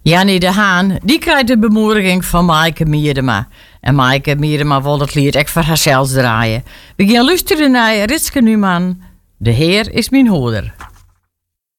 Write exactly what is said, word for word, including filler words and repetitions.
Jannie de Haan, die krijgt de bemoediging van Maaike Miedema. En Maaike Miedema wil het lied echt voor haarzelf draaien. We gaan luisteren naar Ritske Numan. De Heer is mijn hoeder.